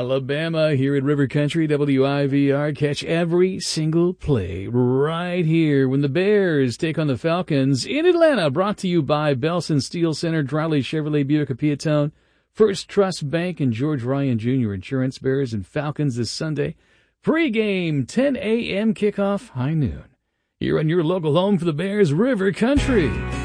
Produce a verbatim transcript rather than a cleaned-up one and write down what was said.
Alabama, here at River Country, W I V R. Catch every single play right here when the Bears take on the Falcons in Atlanta. Brought to you by Belson Steel Center, Dryly Chevrolet Buick Piatone, First Trust Bank, and George Ryan Junior Insurance. Bears and Falcons this Sunday. Pre-game, ten a.m. kickoff, high noon. Here on your local home for the Bears, River Country.